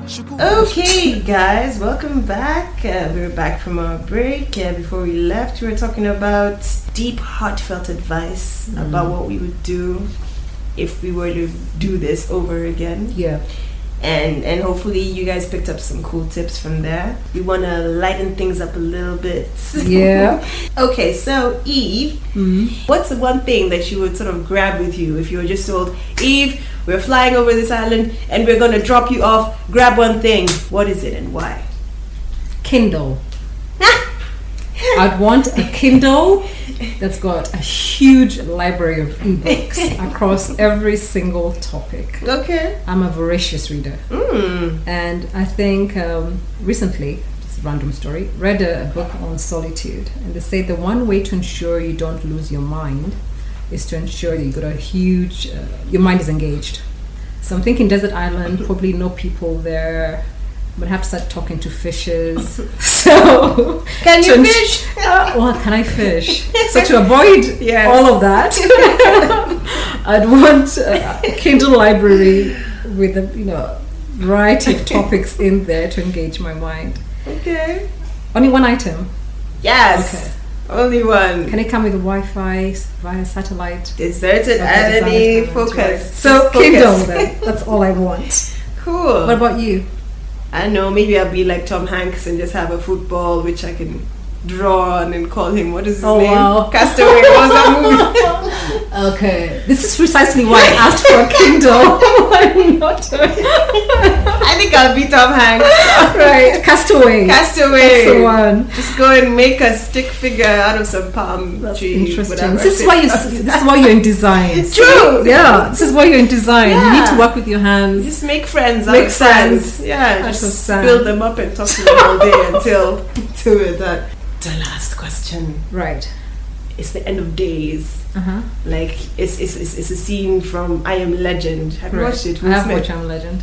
Okay, guys, welcome back. We're back from our break. Before we left, we were talking about deep, heartfelt advice about what we would do if we were to do this over again. Yeah. And hopefully you guys picked up some cool tips from there. We want to lighten things up a little bit. Yeah. Okay, so Eve, what's the one thing that you would sort of grab with you if you were just told, Eve, we're flying over this island and we're going to drop you off, grab one thing. What is it and why? Kindle. I'd want a Kindle that's got a huge library of ebooks across every single topic. Okay. I'm a voracious reader. And I think recently, just a random story, read a book on solitude. And they say the one way to ensure you don't lose your mind is to ensure that you got a huge, your mind is engaged. So I'm thinking desert island, probably no people there. But I have to start talking to fishes. So can you fish? Well, can I fish? So to avoid all of that, I'd want a Kindle library with a variety of topics in there to engage my mind. Okay. Only one item. Yes. Okay. Only one. Can it come with Wi-Fi via satellite? Deserted island focus. Right. So Kindle then. That's all I want. Cool. What about you? I know, maybe I'll be like Tom Hanks and just have a football which I can draw on and call him, what is his name? Wow. Castaway. What was that movie? Okay, this is precisely why I asked for a Kindle. I think I'll be Tom Hanks. Right, Castaway. That's the one. Just go and make a stick figure out of some palm tree. Interesting. Whatever. This is why you're in design. True. Yeah, this is why you're in design. Yeah. You need to work with your hands. Just make friends. Make friends. Yeah, Out of just sand. build them up and talk to them all day until we're done. The last question. Right. It's the end of days. Like it's a scene from I Am Legend. Have you watched it? I have watched I Am Legend.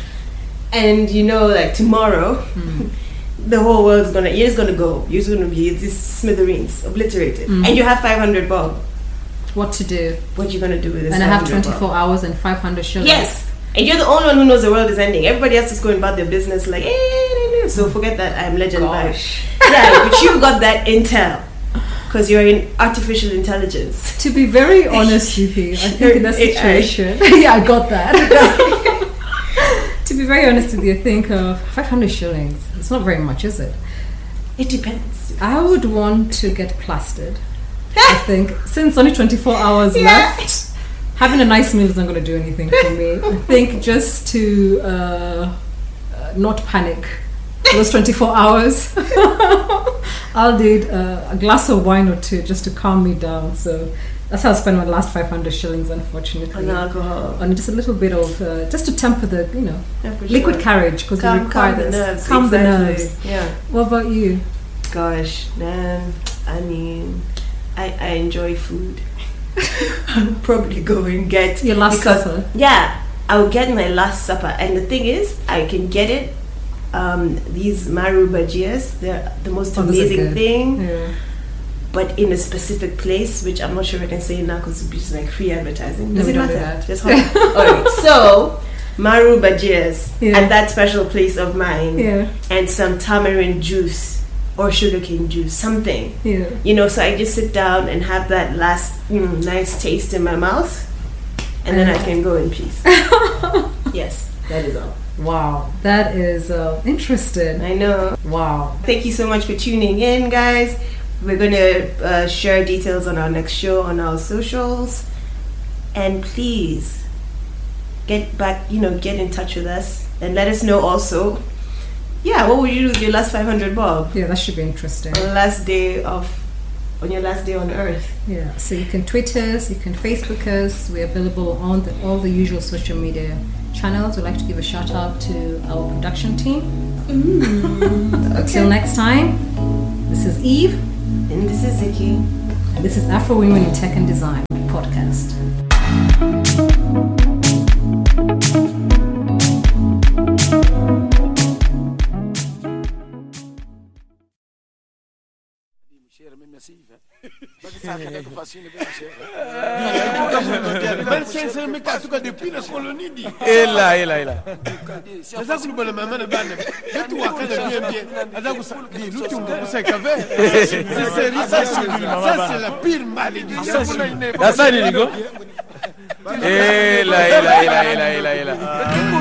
And like tomorrow, the whole world's you're just gonna go. You're just gonna be this smithereens, obliterated, and you have 500 bob. What to do? What you gonna do with this? And I have 24 bob? hours and 500 shillings. Yes. And you're the only one who knows the world is ending. Everybody else is going about their business like, so forget that I Am Legend Gosh. vibe. Yeah, but you got that intel because you're in artificial intelligence. To be very honest with you, I think in that situation, yeah, I got that. To be very honest with you, I think 500 shillings. It's not very much, is it? It depends. I would want to get plastered. I think since only 24 hours left. Having a nice meal is not going to do anything for me. I think just to not panic those 24 hours, I'll need a glass of wine or two just to calm me down. So that's how I spend my last 500 shillings, unfortunately. On alcohol. On just a little bit of, just to temper the, liquid carriage, because you require the nerves. Calm the nerves. Yeah. What about you? Gosh, man. I mean, I enjoy food. I'll probably go and get your last supper. Yeah, I'll get my last supper, and the thing is, I can get it. These maru bhajias, they're the most amazing thing. Yeah. But in a specific place, which I'm not sure if I can say now because it'd be just like free advertising. Does it matter? Just hold on. Alright, so maru bhajias at that special place of mine, and some tamarind juice. Or sugarcane juice, something. Yeah. So I just sit down and have that last nice taste in my mouth, and then I can go in peace. Yes, that is all. Wow, that is interesting. I know. Wow. Thank you so much for tuning in, guys. We're going to share details on our next show on our socials. And please, get back, get in touch with us and let us know also. Yeah, what would you do with your last 500 bob? Yeah, that should be interesting. On your last day on Earth. Yeah, so you can tweet us, you can Facebook us. We're available on all the usual social media channels. We'd like to give a shout out to our production team. Until next time, this is Eve. And this is Ziki. And this is Afro Women in Tech and Design podcast. Messi, 25 mètres en tout cas depuis la colonie. Et là. C'est ça que nous voulons maintenant. Et toi, quand bien ça c'est la pire malédiction. Ça, c'est Nigo. Et là.